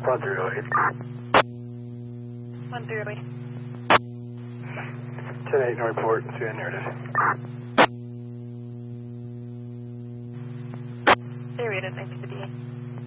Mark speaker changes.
Speaker 1: 1308.
Speaker 2: 1308.
Speaker 1: 10-8, no report. See you narrative.
Speaker 2: Stay rated, thanks for the